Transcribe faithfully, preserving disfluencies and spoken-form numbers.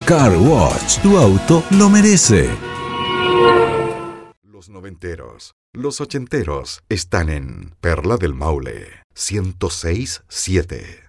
Car Wash, tu auto lo merece. Los noventeros, los ochenteros están en Perla del Maule ciento seis punto siete.